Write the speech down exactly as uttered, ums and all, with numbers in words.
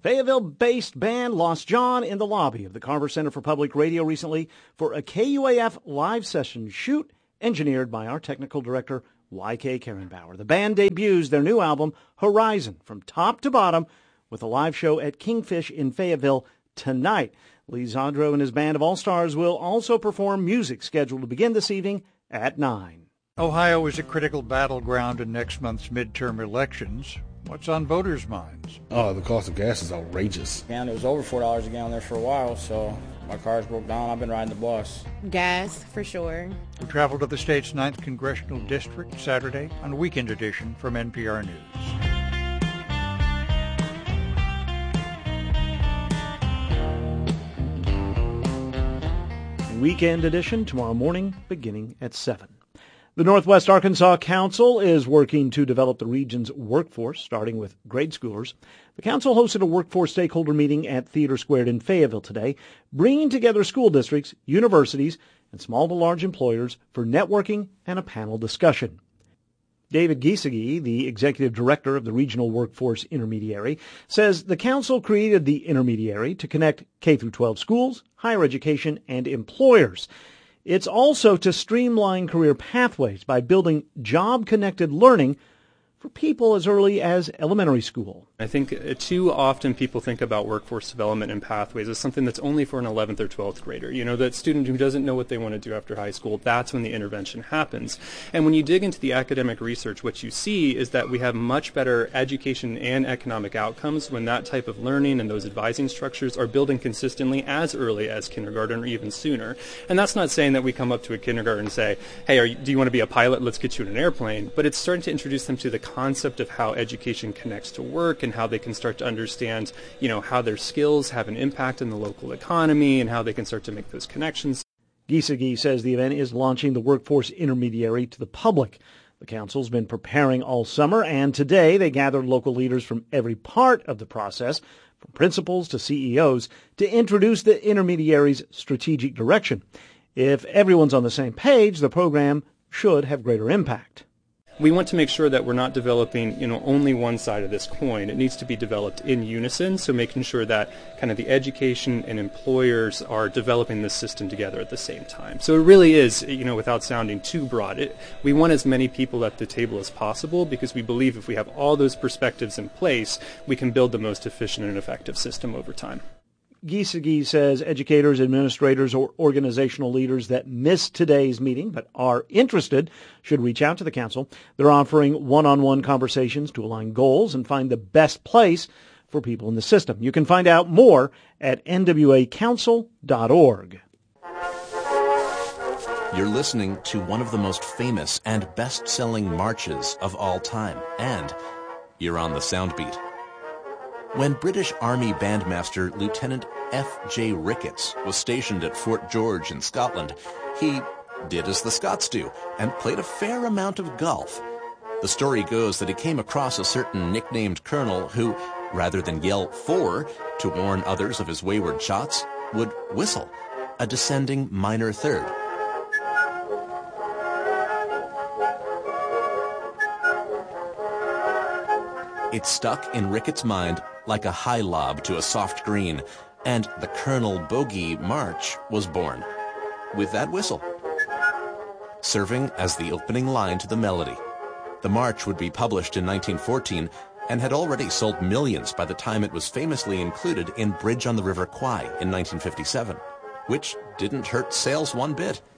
Fayetteville-based band Lost John in the lobby of the Carver Center for Public Radio recently for a K U A F live session shoot engineered by our technical director, Y K Karenbauer. The band debuts their new album, Horizon, from top to bottom with a live show at Kingfish in Fayetteville tonight. Lee Zondro and his band of all-stars will also perform music scheduled to begin this evening at nine. Ohio is a critical battleground in next month's midterm elections. What's on voters' minds? Oh, the cost of gas is outrageous. And it was over four dollars a gallon there for a while, so my car's broke down. I've been riding the bus. Gas, for sure. We travel to the state's ninth Congressional District Saturday on a weekend edition from N P R News. Weekend edition tomorrow morning beginning at seven. The Northwest Arkansas Council is working to develop the region's workforce, starting with grade schoolers. The council hosted a workforce stakeholder meeting at Theater Squared in Fayetteville today, bringing together school districts, universities, and small to large employers for networking and a panel discussion. David Giesecke, the executive director of the Regional Workforce Intermediary, says the council created the intermediary to connect K through twelve schools, higher education, and employers. It's also to streamline career pathways by building job-connected learning for people as early as elementary school. I think too often people think about workforce development and pathways as something that's only for an eleventh or twelfth grader. You know, that student who doesn't know what they want to do after high school, that's when the intervention happens. And when you dig into the academic research, what you see is that we have much better education and economic outcomes when that type of learning and those advising structures are building consistently as early as kindergarten or even sooner. And that's not saying that we come up to a kindergarten and say, hey, are you, do you want to be a pilot? Let's get you in an airplane. But it's starting to introduce them to the concept of how education connects to work and how they can start to understand, you know, how their skills have an impact in the local economy and how they can start to make those connections. Giesecke says the event is launching the workforce intermediary to the public. The council's been preparing all summer, and today they gathered local leaders from every part of the process, from principals to C E Os, to introduce the intermediary's strategic direction. If everyone's on the same page, the program should have greater impact. We want to make sure that we're not developing, you know, only one side of this coin. It needs to be developed in unison, so making sure that kind of the education and employers are developing this system together at the same time. So it really is, you know, without sounding too broad, it, we want as many people at the table as possible because we believe if we have all those perspectives in place, we can build the most efficient and effective system over time. Giesecke says educators, administrators, or organizational leaders that missed today's meeting but are interested should reach out to the council. They're offering one-on-one conversations to align goals and find the best place for people in the system. You can find out more at N W A council dot org. You're listening to one of the most famous and best-selling marches of all time, and you're on the Soundbeat. When British Army Bandmaster Lieutenant F J Ricketts was stationed at Fort George in Scotland, he did as the Scots do and played a fair amount of golf. The story goes that he came across a certain nicknamed colonel who, rather than yell "for" to warn others of his wayward shots, would whistle, a descending minor third. It stuck in Ricketts' mind like a high lob to a soft green, and the Colonel Bogey March was born, with that whistle, serving as the opening line to the melody. The march would be published in nineteen fourteen and had already sold millions by the time it was famously included in Bridge on the River Kwai in nineteen fifty-seven, which didn't hurt sales one bit.